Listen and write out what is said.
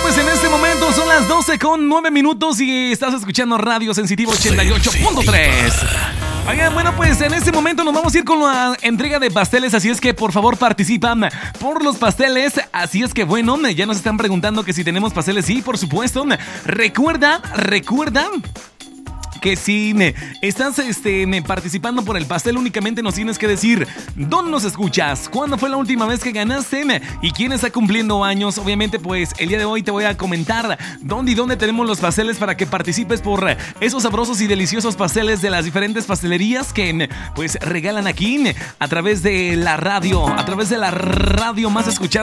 pues en este momento son las 12:09 y estás escuchando Radio Sensitivo 88.3. Oigan, bueno, pues en este momento nos vamos a ir con la entrega de pasteles, así es que por favor participan por los pasteles. Así es que bueno, ya nos están preguntando que si tenemos pasteles. Sí, por supuesto. Recuerda que si estás participando por el pastel, únicamente nos tienes que decir dónde nos escuchas, cuándo fue la última vez que ganaste y quién está cumpliendo años. Obviamente, pues el día de hoy te voy a comentar dónde tenemos los pasteles para que participes por esos sabrosos y deliciosos pasteles de las diferentes pastelerías que pues regalan aquí a través de la radio más escuchada